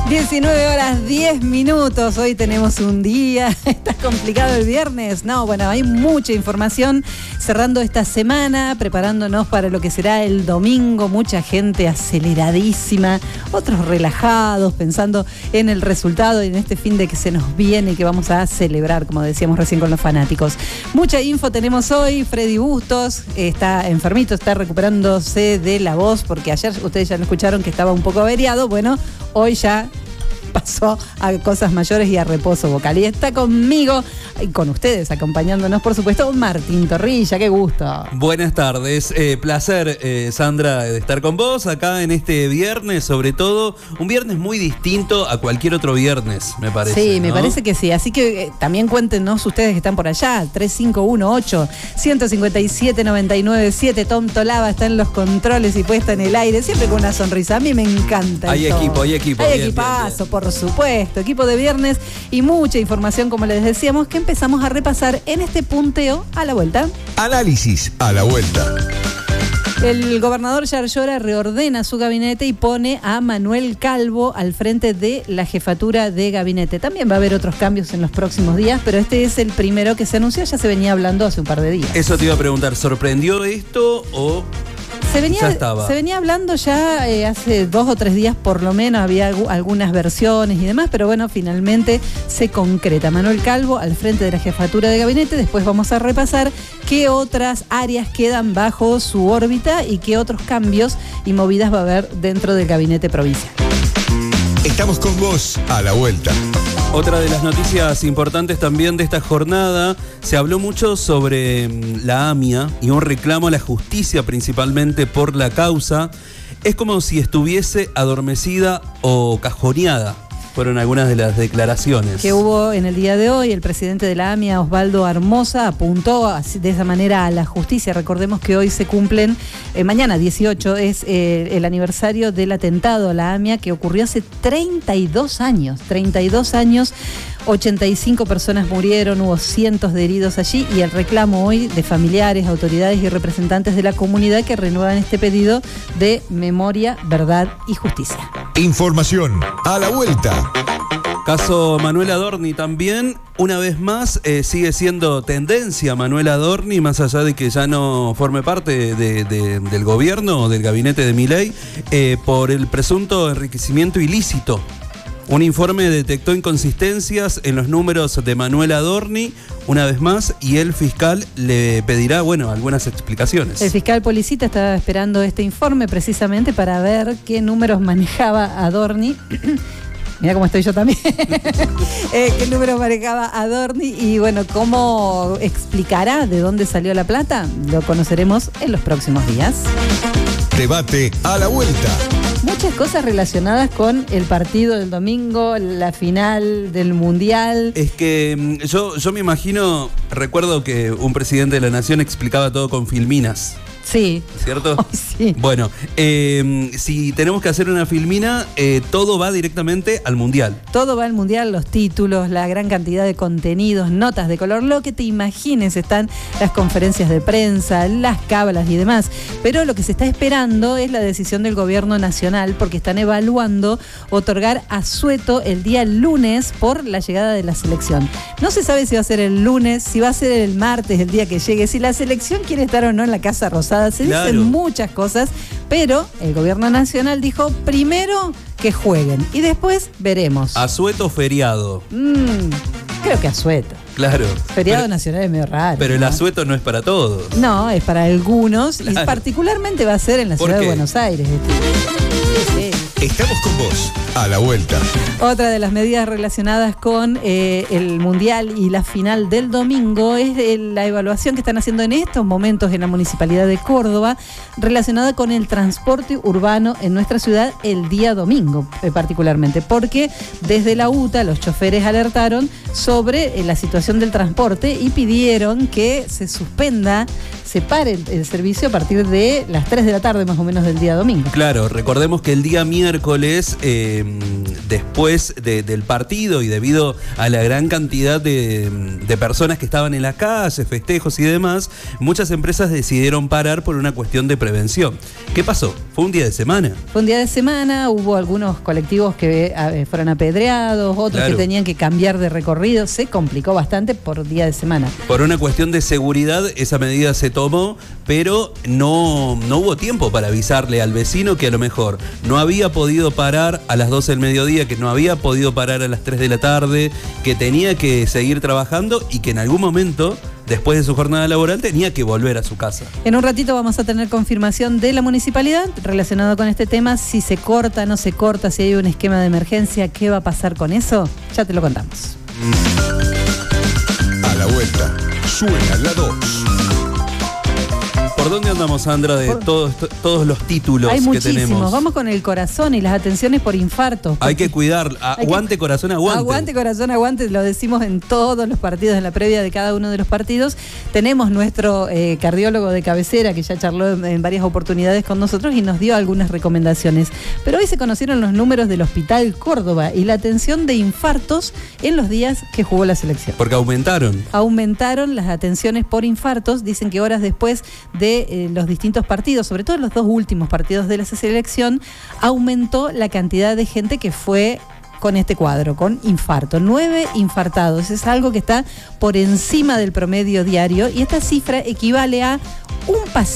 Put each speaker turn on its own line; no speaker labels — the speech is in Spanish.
19:10. Hoy tenemos un día. ¿Está complicado el viernes? No, bueno, hay mucha información cerrando esta semana, preparándonos para lo que será el domingo. Mucha gente aceleradísima, otros relajados, pensando en el resultado y en este fin de que se nos viene y que vamos a celebrar, como decíamos recién con los fanáticos. Mucha info tenemos hoy. Freddy Bustos está enfermito, está recuperándose de la voz, porque ayer ustedes ya lo escucharon que estaba un poco averiado. Bueno, hoy ya pasó a cosas mayores y a reposo vocal. Y está conmigo y con ustedes, acompañándonos, por supuesto, Martín Torrilla. ¡Qué gusto!
Buenas tardes. Placer, Sandra, de estar con vos acá en este viernes, sobre todo. Un viernes muy distinto a cualquier otro viernes, me parece.
Sí,
¿no?
Me parece que sí. Así que también cuéntenos ustedes que están por allá. 3518-157-997. Tom Tolava está en los controles y puesta en el aire, siempre con una sonrisa. A mí me encanta.
Hay equipo.
Hay
bien,
equipazo, bien. Por supuesto. Equipo de viernes y mucha información, como les decíamos, que empezamos a repasar en este punteo a la vuelta.
Análisis a la vuelta.
El gobernador Yarlora reordena su gabinete y pone a Manuel Calvo al frente de la jefatura de gabinete. También va a haber otros cambios en los próximos días, pero este es el primero que se anunció. Ya se venía hablando hace un par de días.
Eso te iba a preguntar, ¿sorprendió esto o...?
Se venía hablando ya hace 2 o 3 días por lo menos, había algunas versiones y demás, pero bueno, finalmente se concreta. Manuel Calvo al frente de la jefatura de gabinete. Después vamos a repasar qué otras áreas quedan bajo su órbita y qué otros cambios y movidas va a haber dentro del gabinete provincial.
Estamos con vos a la vuelta.
Otra de las noticias importantes también de esta jornada, se habló mucho sobre la AMIA y un reclamo a la justicia principalmente por la causa. Es como si estuviese adormecida o cajoneada. Fueron algunas de las declaraciones
que hubo en el día de hoy. El presidente de la AMIA, Osvaldo Hermosa, apuntó de esa manera a la justicia. Recordemos que hoy se cumplen, mañana 18, es el aniversario del atentado a la AMIA que ocurrió hace 32 años. 32 años, 85 personas murieron, hubo cientos de heridos allí, y el reclamo hoy de familiares, autoridades y representantes de la comunidad que renuevan este pedido de memoria, verdad y justicia.
Información a la vuelta.
Caso Manuel Adorni también, una vez más, sigue siendo tendencia Manuel Adorni, más allá de que ya no forme parte del gobierno o del gabinete de Milei, por el presunto enriquecimiento ilícito. Un informe detectó inconsistencias en los números de Manuel Adorni, una vez más, y el fiscal le pedirá, algunas explicaciones.
El fiscal Policita estaba esperando este informe precisamente para ver qué números manejaba Adorni. Mira cómo estoy yo también. ¿Qué número manejaba Adorni? Y cómo explicará de dónde salió la plata, lo conoceremos en los próximos días.
Debate a la vuelta.
Muchas cosas relacionadas con el partido del domingo, la final del Mundial.
Es que yo me imagino, recuerdo que un presidente de la nación explicaba todo con filminas.
Sí.
¿Cierto?
Oh, sí.
Bueno, si tenemos que hacer una filmina, todo va directamente al Mundial.
Todo va al Mundial, los títulos, la gran cantidad de contenidos, notas de color, lo que te imagines, están las conferencias de prensa, las cábalas y demás. Pero lo que se está esperando es la decisión del gobierno nacional, porque están evaluando otorgar asueto el día lunes por la llegada de la selección. No se sabe si va a ser el lunes, si va a ser el martes, el día que llegue, si la selección quiere estar o no en la Casa Rosada. Se dicen muchas cosas, pero el gobierno nacional dijo primero que jueguen y después veremos.
¿Asueto o feriado?
Creo que asueto.
Claro.
Feriado nacional es medio raro.
Pero el asueto no es para todos.
No, es para algunos,
claro.
Y particularmente va a ser en la ciudad de Buenos Aires. Sí.
Estamos con vos a la vuelta.
Otra de las medidas relacionadas con el Mundial y la final del domingo es la evaluación que están haciendo en estos momentos en la Municipalidad de Córdoba relacionada con el transporte urbano en nuestra ciudad el día domingo, particularmente, porque desde la UTA los choferes alertaron sobre la situación del transporte y pidieron que se suspenda se pare el servicio a partir de las 3 de la tarde más o menos del día domingo.
Claro, recordemos que el día miércoles, después del partido y debido a la gran cantidad de personas que estaban en la calle, festejos y demás, muchas empresas decidieron parar por una cuestión de prevención. ¿Qué pasó? Fue un día de semana.
Fue un día de semana, hubo algunos colectivos que fueron apedreados, otros
Claro.
que tenían que cambiar de recorrido, se complicó bastante por día de semana.
Por una cuestión de seguridad, esa medida se tomó, pero no hubo tiempo para avisarle al vecino que a lo mejor no había podido parar a las 12 del mediodía, que no había podido parar a las 3 de la tarde, que tenía que seguir trabajando y que en algún momento, después de su jornada laboral, tenía que volver a su casa.
En un ratito vamos a tener confirmación de la municipalidad relacionado con este tema, si se corta, no se corta, si hay un esquema de emergencia, qué va a pasar con eso, ya te lo contamos.
A la vuelta. Suena la 2.
¿Por dónde andamos, Sandra, de todos los títulos
Hay
que
muchísimos,
tenemos?
vamos con el corazón y las atenciones por infarto.
Hay que cuidar, aguante corazón, aguante.
Aguante corazón, aguante, lo decimos en todos los partidos, en la previa de cada uno de los partidos. Tenemos nuestro cardiólogo de cabecera que ya charló en varias oportunidades con nosotros y nos dio algunas recomendaciones. Pero hoy se conocieron los números del Hospital Córdoba y la atención de infartos en los días que jugó la selección.
Porque aumentaron.
Aumentaron las atenciones por infartos, dicen que horas después de los distintos partidos, sobre todo los dos últimos partidos de la selección, aumentó la cantidad de gente que fue con este cuadro, con infarto. 9 infartados, es algo que está por encima del promedio diario y esta cifra equivale a un paciente